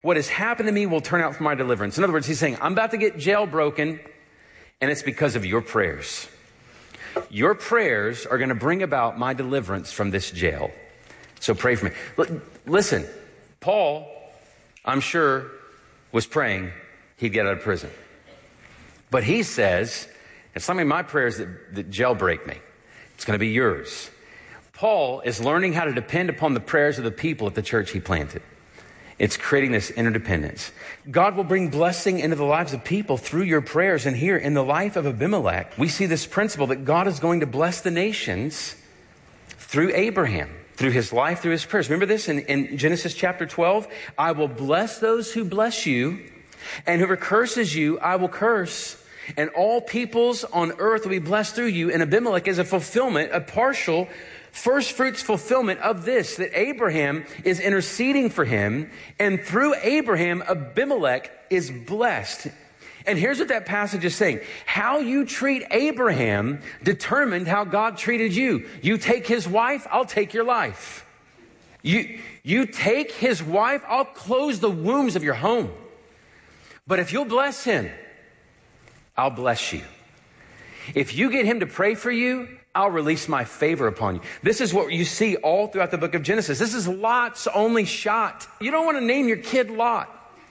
What has happened to me will turn out for my deliverance. In other words, he's saying, I'm about to get jailbroken, and it's because of your prayers. Your prayers are going to bring about my deliverance from this jail. So pray for me. Listen, Paul, I'm sure, was praying he'd get out of prison. But he says, it's not my prayers that jailbreak me. It's going to be yours. Paul is learning how to depend upon the prayers of the people at the church he planted. It's creating this interdependence. God will bring blessing into the lives of people through your prayers. And here in the life of Abimelech, we see this principle that God is going to bless the nations through Abraham, through his life, through his prayers. Remember this in Genesis chapter 12? I will bless those who bless you, and whoever curses you, I will curse. And all peoples on earth will be blessed through you. And Abimelech is a fulfillment, a partial first fruits fulfillment of this, that Abraham is interceding for him, and through Abraham, Abimelech is blessed. And here's what that passage is saying. How you treat Abraham determined how God treated you. You take his wife, I'll take your life. You take his wife, I'll close the wombs of your home. But if you'll bless him, I'll bless you. If you get him to pray for you, I'll release my favor upon you. This is what you see all throughout the book of Genesis. This is Lot's only shot. You don't want to name your kid Lot.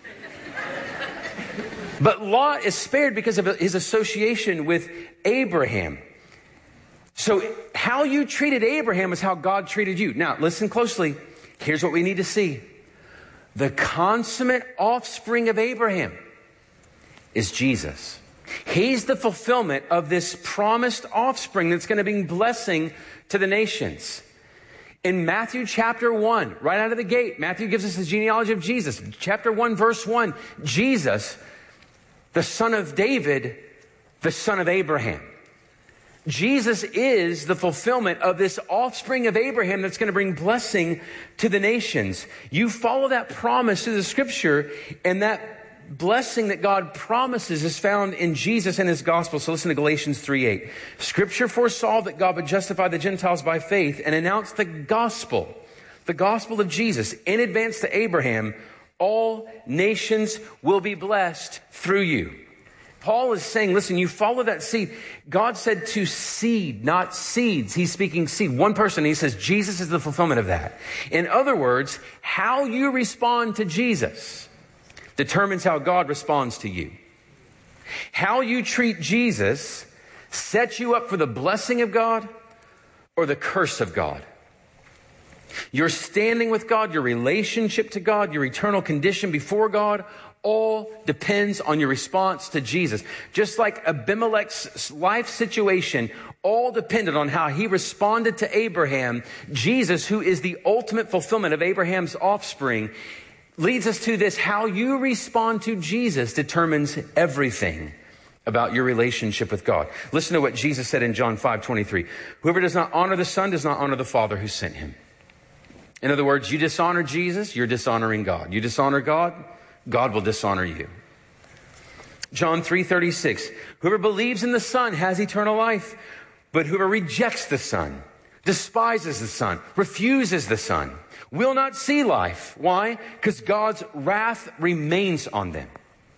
But Lot is spared because of his association with Abraham. So how you treated Abraham is how God treated you. Now, listen closely. Here's what we need to see. The consummate offspring of Abraham is Jesus. He's the fulfillment of this promised offspring that's going to bring blessing to the nations. In Matthew chapter 1, right out of the gate, Matthew gives us the genealogy of Jesus. Chapter 1, verse 1, Jesus, the son of David, the son of Abraham. Jesus is the fulfillment of this offspring of Abraham that's going to bring blessing to the nations. You follow that promise through the scripture, and that blessing that God promises is found in Jesus and his gospel. So listen to Galatians 3:8. Scripture foresaw that God would justify the Gentiles by faith and announce the gospel of Jesus in advance to Abraham. All nations will be blessed through you. Paul is saying, listen, you follow that seed. God said to seed, not seeds. He's speaking seed. One person, he says, Jesus is the fulfillment of that. In other words, how you respond to Jesus determines how God responds to you. How you treat Jesus sets you up for the blessing of God or the curse of God. Your standing with God, your relationship to God, your eternal condition before God, all depends on your response to Jesus. Just like Abimelech's life situation all depended on how he responded to Abraham, Jesus, who is the ultimate fulfillment of Abraham's offspring, leads us to this. How you respond to Jesus determines everything about your relationship with God. Listen to what Jesus said in John 5:23. Whoever does not honor the Son does not honor the Father who sent him. In other words, you dishonor Jesus, you're dishonoring God. You dishonor God, God will dishonor you. John 3:36. Whoever believes in the Son has eternal life, but whoever rejects the Son, despises the Son, refuses the Son, will not see life. Why? Because God's wrath remains on them.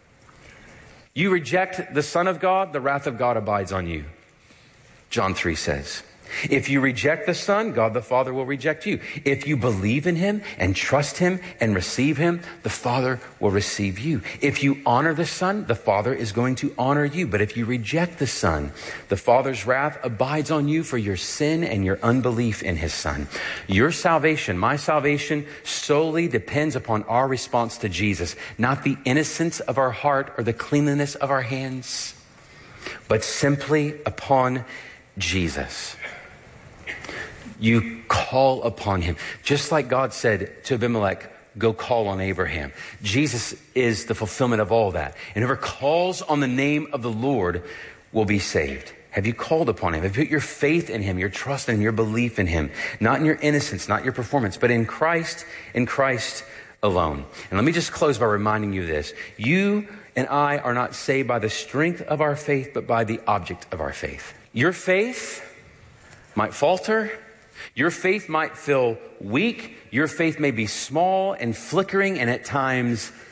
You reject the Son of God, the wrath of God abides on you. John 3 says. If you reject the Son, God the Father will reject you. If you believe in him and trust him and receive him, the Father will receive you. If you honor the Son, the Father is going to honor you. But if you reject the Son, the Father's wrath abides on you for your sin and your unbelief in his Son. Your salvation, my salvation, solely depends upon our response to Jesus, not the innocence of our heart or the cleanliness of our hands, but simply upon Jesus. You call upon him. Just like God said to Abimelech, go call on Abraham. Jesus is the fulfillment of all that. And whoever calls on the name of the Lord will be saved. Have you called upon him? Have you put your faith in him, your trust in him, your belief in him? Not in your innocence, not your performance, but in Christ alone. And let me just close by reminding you this. You and I are not saved by the strength of our faith, but by the object of our faith. Your faith might falter. Your faith might feel weak. Your faith may be small and flickering and at times